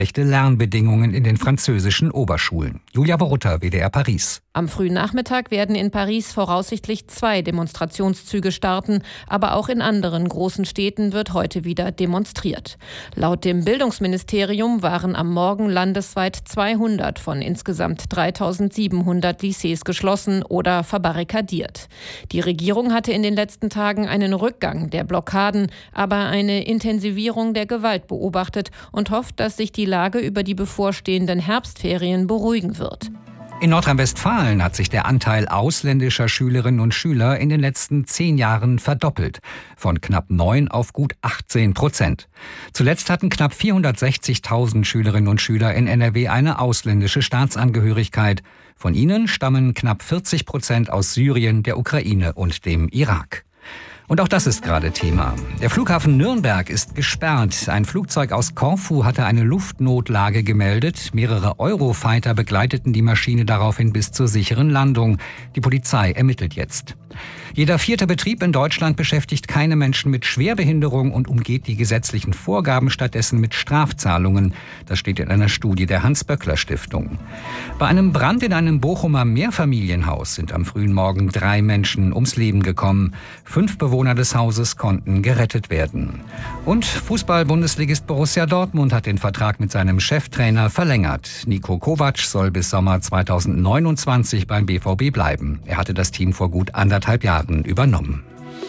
Schlechte Lernbedingungen in den französischen Oberschulen. Julia Borutta, WDR Paris. Am frühen Nachmittag werden in Paris voraussichtlich 2 Demonstrationszüge starten, aber auch in anderen großen Städten wird heute wieder demonstriert. Laut dem Bildungsministerium waren am Morgen landesweit 200 von insgesamt 3.700 Lycées geschlossen oder verbarrikadiert. Die Regierung hatte in den letzten Tagen einen Rückgang der Blockaden, aber eine Intensivierung der Gewalt beobachtet und hofft, dass sich die Lage über die bevorstehenden Herbstferien beruhigen wird. In Nordrhein-Westfalen hat sich der Anteil ausländischer Schülerinnen und Schüler in den letzten 10 Jahren verdoppelt. Von knapp 9 auf gut 18%. Zuletzt hatten knapp 460.000 Schülerinnen und Schüler in NRW eine ausländische Staatsangehörigkeit. Von ihnen stammen knapp 40% aus Syrien, der Ukraine und dem Irak. Und auch das ist gerade Thema. Der Flughafen Nürnberg ist gesperrt. Ein Flugzeug aus Korfu hatte eine Luftnotlage gemeldet. Mehrere Eurofighter begleiteten die Maschine daraufhin bis zur sicheren Landung. Die Polizei ermittelt jetzt. Jeder 4. Betrieb in Deutschland beschäftigt keine Menschen mit Schwerbehinderung und umgeht die gesetzlichen Vorgaben stattdessen mit Strafzahlungen. Das steht in einer Studie der Hans-Böckler-Stiftung. Bei einem Brand in einem Bochumer Mehrfamilienhaus sind am frühen Morgen 3 Menschen ums Leben gekommen. 5 Bewohner des Hauses konnten gerettet werden. Und Fußball-Bundesligist Borussia Dortmund hat den Vertrag mit seinem Cheftrainer verlängert. Niko Kovac soll bis Sommer 2029 beim BVB bleiben. Er hatte das Team vor gut 1,5 Jahren übernommen.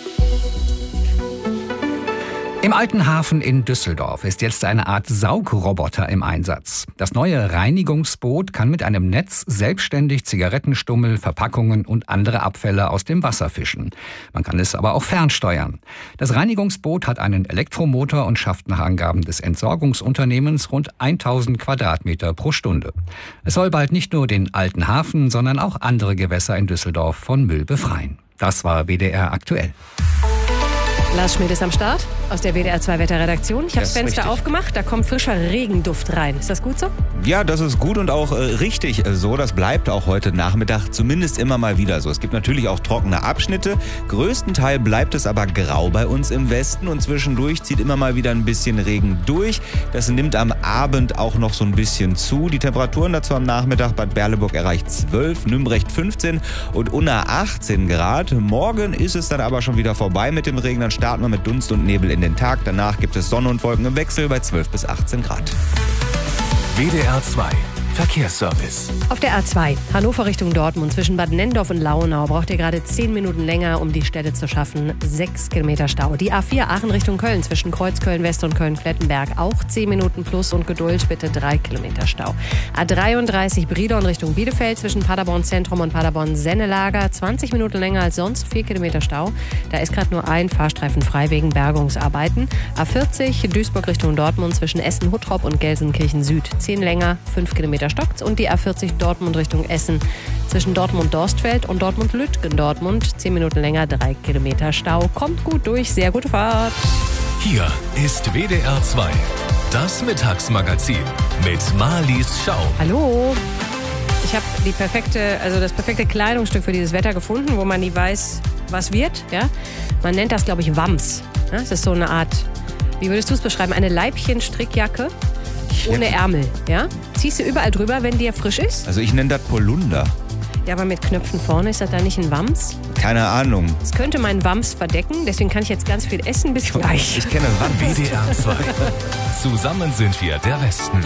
Im Alten Hafen in Düsseldorf ist jetzt eine Art Saugroboter im Einsatz. Das neue Reinigungsboot kann mit einem Netz selbstständig Zigarettenstummel, Verpackungen und andere Abfälle aus dem Wasser fischen. Man kann es aber auch fernsteuern. Das Reinigungsboot hat einen Elektromotor und schafft nach Angaben des Entsorgungsunternehmens rund 1000 Quadratmeter pro Stunde. Es soll bald nicht nur den Alten Hafen, sondern auch andere Gewässer in Düsseldorf von Müll befreien. Das war WDR aktuell. Lars Schmidt ist am Start aus der WDR 2 Wetterredaktion. Ich habe das Fenster aufgemacht, da kommt frischer Regenduft rein. Ist das gut so? Ja, das ist gut und auch richtig so. Das bleibt auch heute Nachmittag zumindest immer mal wieder so. Es gibt natürlich auch trockene Abschnitte. Größtenteils bleibt es aber grau bei uns im Westen und zwischendurch zieht immer mal wieder ein bisschen Regen durch. Das nimmt am Abend auch noch so ein bisschen zu. Die Temperaturen dazu am Nachmittag: Bad Berleburg erreicht 12, Nümbrecht 15 und Unna 18 Grad. Morgen ist es dann aber schon wieder vorbei mit dem Regen. Dann starten wir mit Dunst und Nebel in den Tag. Danach gibt es Sonne und Wolken im Wechsel bei 12 bis 18 Grad. WDR 2 Verkehrsservice. Auf der A2 Hannover Richtung Dortmund zwischen Bad Nenndorf und Launau braucht ihr gerade 10 Minuten länger, um die Stelle zu schaffen. 6 Kilometer Stau. Die A4 Aachen Richtung Köln zwischen Kreuzköln West und Köln-Klettenberg auch 10 Minuten plus und Geduld, bitte 3 Kilometer Stau. A33 Brilon Richtung Bielefeld zwischen Paderborn Zentrum und Paderborn Sennelager 20 Minuten länger als sonst, 4 Kilometer Stau. Da ist gerade nur ein Fahrstreifen frei wegen Bergungsarbeiten. A40 Duisburg Richtung Dortmund zwischen Essen-Huttrop und Gelsenkirchen Süd 10 länger, 5 Kilometer stockt. Und die A40 Dortmund Richtung Essen zwischen Dortmund-Dorstfeld und Dortmund-Lütgendortmund 10 Minuten länger, 3 Kilometer Stau. Kommt gut durch, sehr gute Fahrt. Hier ist WDR 2, das Mittagsmagazin mit Marlies Schau. Hallo. Ich habe das perfekte Kleidungsstück für dieses Wetter gefunden, wo man nie weiß, was wird. Ja? Man nennt das, glaube ich, Wams. Ja? Das ist so eine Art, wie würdest du es beschreiben, eine Leibchen-Strickjacke. Ohne Ärmel, ja? Ziehst du überall drüber, wenn dir frisch ist? Also ich nenne das Polunder. Ja, aber mit Knöpfen vorne, ist das da nicht ein Wams? Keine Ahnung. Es könnte meinen Wams verdecken, deswegen kann ich jetzt ganz viel essen. Bis gleich. Ich kenne Wams. WDR 2. Zusammen sind wir der Westen.